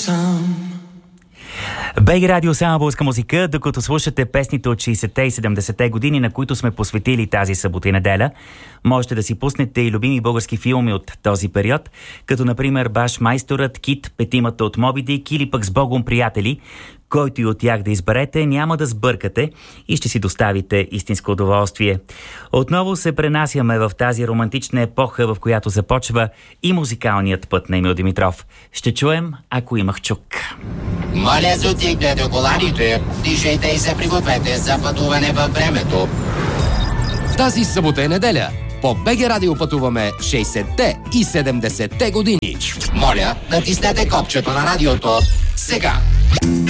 БГ Радио, само българска музика, докато слушате песните от 60-те и 70-те години, на които сме посветили тази събота и неделя. Можете да си пуснете и любими български филми от този период, като например Баш майсторът, Кит, Петимата от Моби Дик или пък С Богом приятели. Който и от тях да изберете, няма да сбъркате и ще си доставите истинско удоволствие. Отново се пренасяме в тази романтична епоха, в която започва и музикалният път на Емил Димитров. Ще чуем "Ако имах чук". Моля, затигнете коланите, дишайте и се пригответе за пътуване във времето. Тази събота и неделя по БГ Радио пътуваме 60-те и 70-те години. Моля, натиснете копчето на радиото сега.